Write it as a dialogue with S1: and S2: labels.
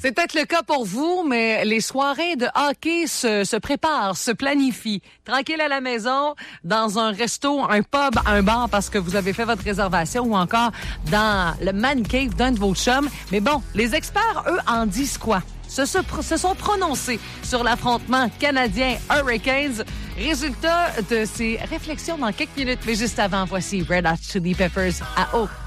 S1: C'est peut-être le cas pour vous, mais les soirées de hockey se préparent, se planifient. Tranquille à la maison, dans un resto, un pub, un bar parce que vous avez fait votre réservation ou encore dans le man cave d'un de vos chums. Mais bon, les experts, eux, en disent quoi? Se sont prononcés sur l'affrontement canadien Hurricanes. Résultat de ces réflexions dans quelques minutes. Mais juste avant, voici Red Hot Chili Peppers à eau.